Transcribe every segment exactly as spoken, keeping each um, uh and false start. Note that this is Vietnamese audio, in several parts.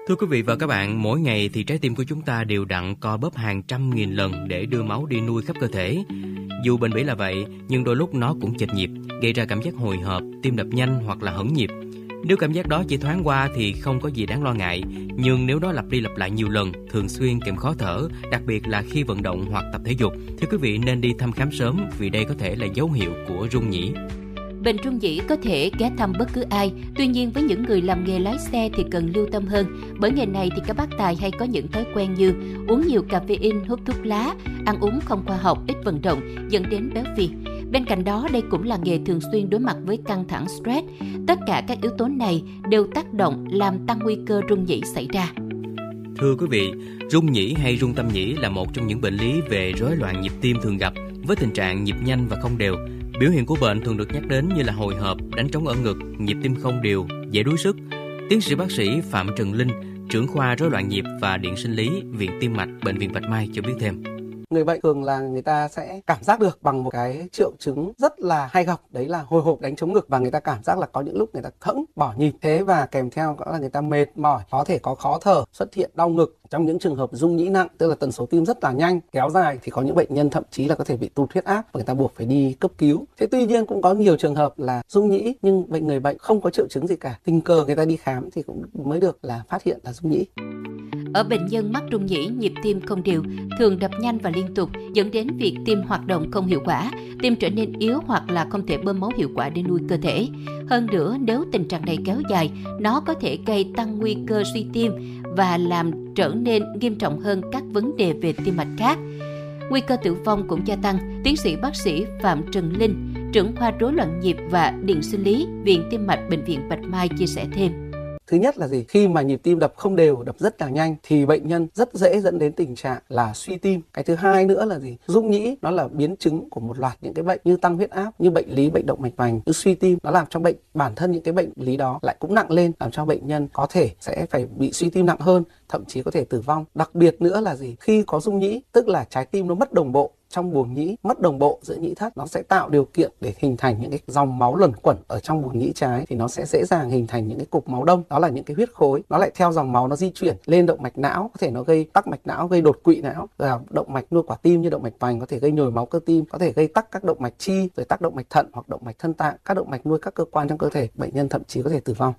Thưa quý vị và các bạn, mỗi ngày thì trái tim của chúng ta đều đặn co bóp hàng trăm nghìn lần để đưa máu đi nuôi khắp cơ thể. Dù bền bỉ là vậy, nhưng đôi lúc nó cũng chệch nhịp, gây ra cảm giác hồi hộp, tim đập nhanh hoặc là hẫng nhịp. Nếu cảm giác đó chỉ thoáng qua thì không có gì đáng lo ngại, nhưng nếu nó lặp đi lặp lại nhiều lần, thường xuyên kèm khó thở, đặc biệt là khi vận động hoặc tập thể dục, thì quý vị nên đi thăm khám sớm vì đây có thể là dấu hiệu của rung nhĩ. Bệnh rung nhĩ có thể ghé thăm bất cứ ai, tuy nhiên với những người làm nghề lái xe thì cần lưu tâm hơn. Bởi nghề này thì các bác tài hay có những thói quen như uống nhiều caffeine, hút thuốc lá, ăn uống không khoa học, ít vận động dẫn đến béo phì. Bên cạnh đó, đây cũng là nghề thường xuyên đối mặt với căng thẳng stress. Tất cả các yếu tố này đều tác động làm tăng nguy cơ rung nhĩ xảy ra. Thưa quý vị, rung nhĩ hay rung tâm nhĩ là một trong những bệnh lý về rối loạn nhịp tim thường gặp, với tình trạng nhịp nhanh và không đều. Biểu hiện của bệnh thường được nhắc đến như là hồi hộp, đánh trống ở ngực, nhịp tim không đều, dễ đuối sức. Tiến sĩ bác sĩ Phạm Trần Linh, trưởng khoa rối loạn nhịp và điện sinh lý, Viện Tim mạch, Bệnh viện Bạch Mai cho biết thêm. Người bệnh thường là người ta sẽ cảm giác được bằng một cái triệu chứng rất là hay gặp, đấy là hồi hộp, đánh trống ngực, và người ta cảm giác là có những lúc người ta thẫn, bỏ nhịp. Thế và kèm theo đó là người ta mệt mỏi, có thể có khó thở, xuất hiện đau ngực. Trong những trường hợp rung nhĩ nặng, tức là tần số tim rất là nhanh, kéo dài, thì có những bệnh nhân thậm chí là có thể bị tụt huyết áp và người ta buộc phải đi cấp cứu. Thế tuy nhiên cũng có nhiều trường hợp là rung nhĩ nhưng bệnh người bệnh không có triệu chứng gì cả, tình cờ người ta đi khám thì cũng mới được là phát hiện là rung nhĩ. Ở bệnh nhân mắc rung nhĩ, nhịp tim không đều, thường đập nhanh và liên tục, dẫn đến việc tim hoạt động không hiệu quả, tim trở nên yếu hoặc là không thể bơm máu hiệu quả để nuôi cơ thể. Hơn nữa, nếu tình trạng này kéo dài, nó có thể gây tăng nguy cơ suy tim và làm trở nên nghiêm trọng hơn các vấn đề về tim mạch khác. Nguy cơ tử vong cũng gia tăng, tiến sĩ bác sĩ Phạm Trần Linh, trưởng khoa rối loạn nhịp và điện sinh lý, Viện Tim mạch, Bệnh viện Bạch Mai chia sẻ thêm. Thứ nhất là gì? Khi mà nhịp tim đập không đều, đập rất là nhanh thì bệnh nhân rất dễ dẫn đến tình trạng là suy tim. Cái thứ hai nữa là gì? Rung nhĩ nó là biến chứng của một loạt những cái bệnh như tăng huyết áp, như bệnh lý bệnh động mạch vành, như suy tim. Nó làm cho bệnh bản thân những cái bệnh lý đó lại cũng nặng lên, làm cho bệnh nhân có thể sẽ phải bị suy tim nặng hơn, thậm chí có thể tử vong. Đặc biệt nữa là gì? Khi có rung nhĩ, tức là trái tim nó mất đồng bộ trong buồng nhĩ, mất đồng bộ giữa nhĩ thất, nó sẽ tạo điều kiện để hình thành những cái dòng máu luẩn quẩn ở trong buồng nhĩ trái, thì nó sẽ dễ dàng hình thành những cái cục máu đông, đó là những cái huyết khối. Nó lại theo dòng máu nó di chuyển lên động mạch não, có thể nó gây tắc mạch não, gây đột quỵ não. Và động mạch nuôi quả tim như động mạch vành có thể gây nhồi máu cơ tim, có thể gây tắc các động mạch chi, rồi tắc động mạch thận hoặc động mạch thân tạng, các động mạch nuôi các cơ quan trong cơ thể. Bệnh nhân thậm chí có thể tử vong.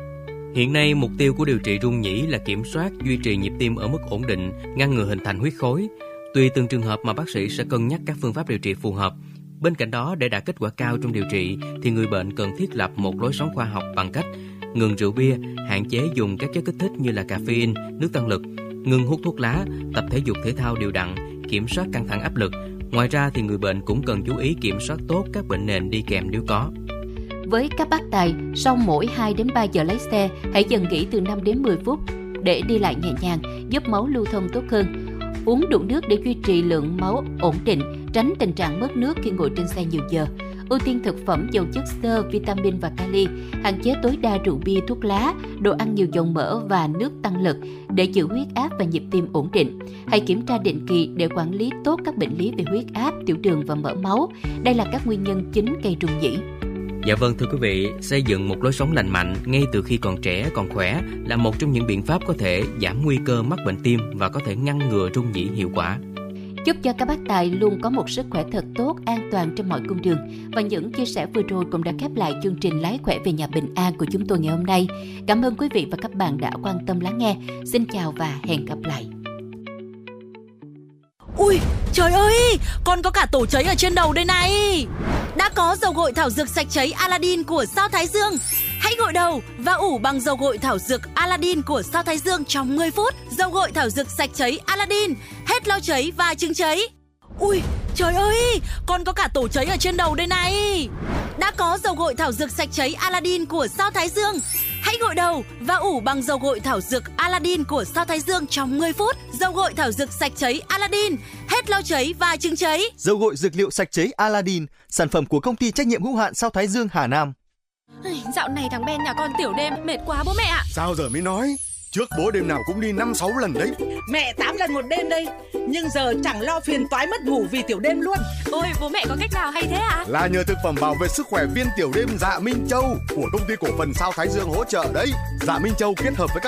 Hiện nay, mục tiêu của điều trị rung nhĩ là kiểm soát, duy trì nhịp tim ở mức ổn định, ngăn ngừa hình thành huyết khối. Tùy từng trường hợp mà bác sĩ sẽ cân nhắc các phương pháp điều trị phù hợp. Bên cạnh đó, để đạt kết quả cao trong điều trị, thì người bệnh cần thiết lập một lối sống khoa học bằng cách ngừng rượu bia, hạn chế dùng các chất kích thích như là caffeine, nước tăng lực, ngừng hút thuốc lá, tập thể dục thể thao đều đặn, kiểm soát căng thẳng áp lực. Ngoài ra thì người bệnh cũng cần chú ý kiểm soát tốt các bệnh nền đi kèm nếu có. Với các bác tài, sau mỗi hai đến ba giờ lái xe, hãy dừng nghỉ từ năm đến mười phút để đi lại nhẹ nhàng, giúp máu lưu thông tốt hơn. Uống đủ nước để duy trì lượng máu ổn định, tránh tình trạng mất nước khi ngồi trên xe nhiều giờ. Ưu tiên thực phẩm giàu chất xơ, vitamin và kali, hạn chế tối đa rượu bia, thuốc lá, đồ ăn nhiều dầu mỡ và nước tăng lực để giữ huyết áp và nhịp tim ổn định. Hãy kiểm tra định kỳ để quản lý tốt các bệnh lý về huyết áp, tiểu đường và mỡ máu. Đây là các nguyên nhân chính gây rung nhĩ. Dạ vâng, thưa quý vị, xây dựng một lối sống lành mạnh ngay từ khi còn trẻ, còn khỏe là một trong những biện pháp có thể giảm nguy cơ mắc bệnh tim và có thể ngăn ngừa rung nhĩ hiệu quả. Chúc cho các bác tài luôn có một sức khỏe thật tốt, an toàn trên mọi cung đường. Và những chia sẻ vừa rồi cũng đã khép lại chương trình Lái khỏe về nhà bình an của chúng tôi ngày hôm nay. Cảm ơn quý vị và các bạn đã quan tâm lắng nghe. Xin chào và hẹn gặp lại. Ui, trời ơi, còn có cả tổ cháy ở trên đầu đây này. Đã có dầu gội thảo dược sạch cháy Aladdin của Sao Thái Dương. Hãy gội đầu và ủ bằng dầu gội thảo dược Aladdin của Sao Thái Dương trong mười phút. Dầu gội thảo dược sạch cháy Aladdin, hết lau cháy và chứng cháy. Ui, trời ơi, còn có cả tổ cháy ở trên đầu đây này. Đã có dầu gội thảo dược sạch cháy Aladdin của Sao Thái Dương. Hãy gội đầu và ủ bằng dầu gội thảo dược Aladdin của Sao Thái Dương trong mười phút. Dầu gội thảo dược sạch cháy Aladdin, hết lau cháy và chứng cháy. Dầu gội dược liệu sạch cháy Aladdin, sản phẩm của công ty trách nhiệm hữu hạn Sao Thái Dương Hà Nam. Dạo này thằng Ben nhà con tiểu đêm mệt quá bố mẹ ạ. Sao giờ mới nói? Trước bố đêm nào cũng đi năm sáu lần đấy. Mẹ tám lần một đêm đây. Nhưng giờ chẳng lo phiền toái mất ngủ vì tiểu đêm luôn. Ôi bố mẹ có cách nào hay thế ạ? À? Là nhờ thực phẩm bảo vệ sức khỏe viên tiểu đêm Dạ Minh Châu của công ty cổ phần Sao Thái Dương hỗ trợ đấy. Dạ Minh Châu kết hợp với các